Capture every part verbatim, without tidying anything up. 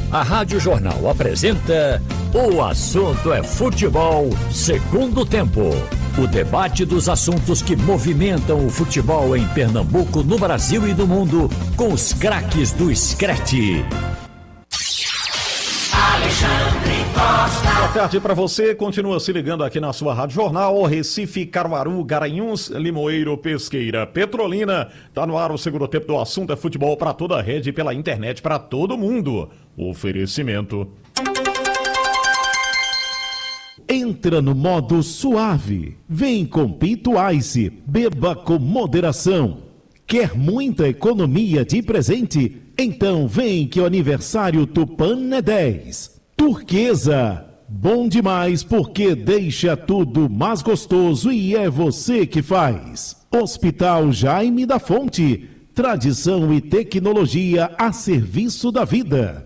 A Rádio Jornal apresenta O Assunto é Futebol, segundo tempo. O debate dos assuntos que movimentam o futebol em Pernambuco, no Brasil e no mundo, com os craques do Screte. Alexandre Costa. Boa tarde para você, continua se ligando aqui na sua Rádio Jornal, Recife, Caruaru, Garanhuns, Limoeiro, Pesqueira, Petrolina. Tá no ar o segundo tempo do Assunto é Futebol para toda a rede, pela internet, para todo mundo. Oferecimento. Entra no modo suave. Vem com Pinto Ice. Beba com moderação. Quer muita economia de presente? Então vem que o aniversário Tupan é dez. Turquesa. Bom demais porque deixa tudo mais gostoso e é você que faz. Hospital Jaime da Fonte. Tradição e tecnologia a serviço da vida.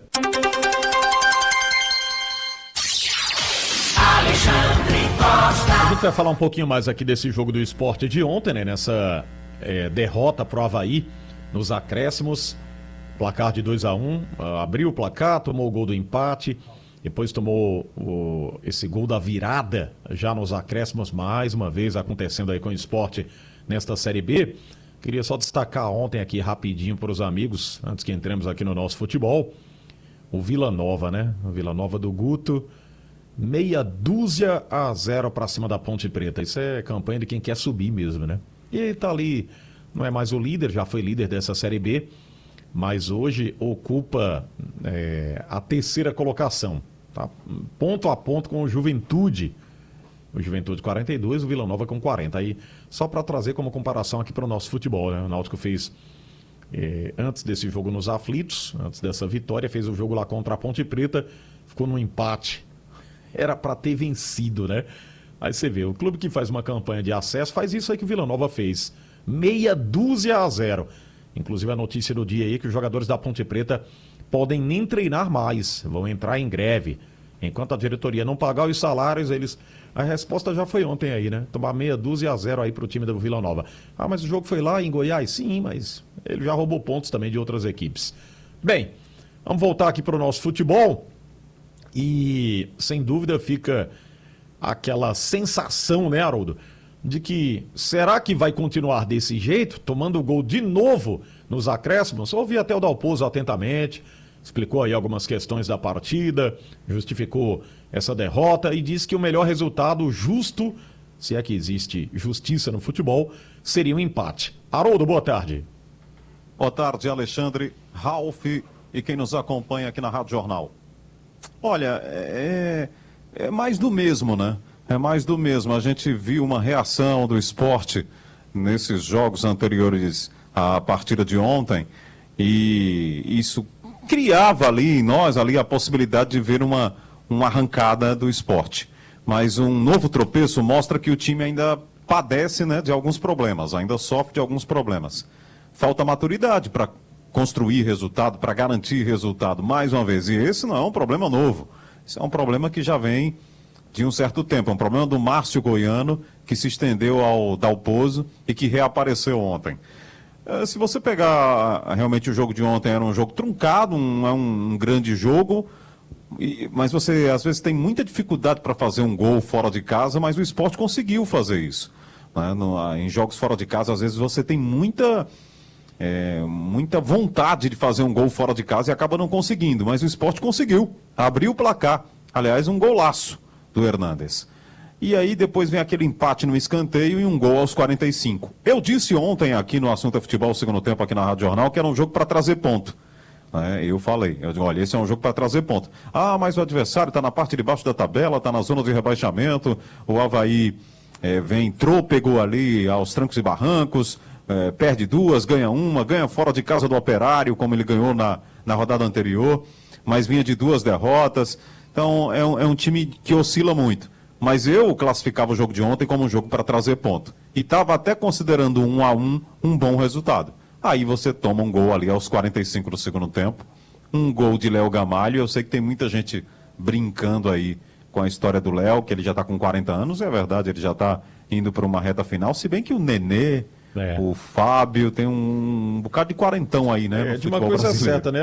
Alexandre Costa. A gente vai falar um pouquinho mais aqui desse jogo do esporte de ontem, né? Nessa é, derrota pro Avaí nos acréscimos. Placar de dois a um, abriu o placar, tomou o gol do empate, depois tomou o, esse gol da virada já nos acréscimos, mais uma vez acontecendo aí com o esporte nesta Série B. Queria só destacar ontem aqui rapidinho para os amigos, antes que entremos aqui no nosso futebol, o Vila Nova, né? O Vila Nova do Guto, meia dúzia a zero para cima da Ponte Preta. Isso é campanha de quem quer subir mesmo, né? E tá ali, não é mais o líder, já foi líder dessa Série B, mas hoje ocupa é, a terceira colocação, tá? Ponto a ponto com o Juventude. O Juventude quarenta e dois, o Vila Nova com quarenta. Aí, só para trazer como comparação aqui para o nosso futebol, né? O Náutico fez, é, antes desse jogo nos aflitos, antes dessa vitória, fez o jogo lá contra a Ponte Preta, ficou no empate. Era para ter vencido, né? Aí você vê, o clube que faz uma campanha de acesso faz isso aí que o Vila Nova fez. Meia dúzia a zero. Inclusive a notícia do dia aí que os jogadores da Ponte Preta podem nem treinar mais, vão entrar em greve. Enquanto a diretoria não pagar os salários, eles... A resposta já foi ontem aí, né? Tomar meia dúzia a zero aí pro time do Vila Nova. Ah, mas o jogo foi lá em Goiás? Sim, mas ele já roubou pontos também de outras equipes. Bem, vamos voltar aqui pro nosso futebol. E, sem dúvida, fica aquela sensação, né, Haroldo? De que, será que vai continuar desse jeito, tomando o gol de novo nos acréscimos? Ouvi até o Dalpozo atentamente, explicou aí algumas questões da partida, justificou essa derrota e disse que o melhor resultado justo, se é que existe justiça no futebol, seria um empate. Haroldo, boa tarde. Boa tarde, Alexandre, Ralf e quem nos acompanha aqui na Rádio Jornal. Olha, é, é mais do mesmo, né? É mais do mesmo. A gente viu uma reação do esporte nesses jogos anteriores à partida de ontem e isso criava ali em nós ali a possibilidade de ver uma, uma arrancada do esporte. Mas um novo tropeço mostra que o time ainda padece, né, de alguns problemas, ainda sofre de alguns problemas. Falta maturidade para construir resultado, para garantir resultado, mais uma vez. E esse não é um problema novo. Isso é um problema que já vem de um certo tempo. É um problema do Márcio Goiano, que se estendeu ao Dalpozo e que reapareceu ontem. É, se você pegar realmente o jogo de ontem, era um jogo truncado, um, é um, um grande jogo, e, mas você às vezes tem muita dificuldade para fazer um gol fora de casa, mas o esporte conseguiu fazer isso. Né? No, em jogos fora de casa, às vezes você tem muita... É, muita vontade de fazer um gol fora de casa e acaba não conseguindo, mas o esporte conseguiu, abriu o placar, aliás um golaço do Hernandes, e aí depois vem aquele empate no escanteio e um gol aos quarenta e cinco. Eu disse ontem aqui no Assunto é Futebol, segundo tempo aqui na Rádio Jornal, que era um jogo para trazer ponto, né? Eu falei, eu digo, olha, esse é um jogo para trazer ponto. Ah, mas o adversário está na parte de baixo da tabela, está na zona de rebaixamento, o Avaí é, vem, trôpegou ali aos trancos e barrancos, É, perde duas, ganha uma, ganha fora de casa do Operário, como ele ganhou na, na rodada anterior, mas vinha de duas derrotas. Então é um, é um time que oscila muito. Mas eu classificava o jogo de ontem como um jogo para trazer ponto. E estava até considerando um a um um bom resultado. Aí você toma um gol ali aos quarenta e cinco do segundo tempo, um gol de Léo Gamalho. Eu sei que tem muita gente brincando aí com a história do Léo, que ele já está com quarenta anos, é verdade, ele já está indo para uma reta final, se bem que o Nenê... É. O Fábio tem um, um bocado de quarentão aí, né? É, de uma coisa certa, né?